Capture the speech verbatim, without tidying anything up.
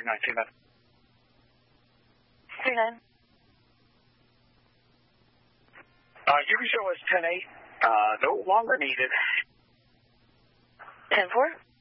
nine two nine. three nine. Uh, you can show us ten eight. Uh, no longer needed. ten four.